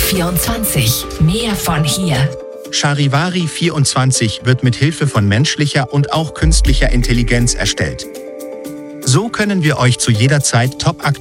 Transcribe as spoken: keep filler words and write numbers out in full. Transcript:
vierundzwanzig. Mehr von hier. Charivari vierundzwanzig wird mit Hilfe von menschlicher und auch künstlicher Intelligenz erstellt. So können wir euch zu jeder Zeit top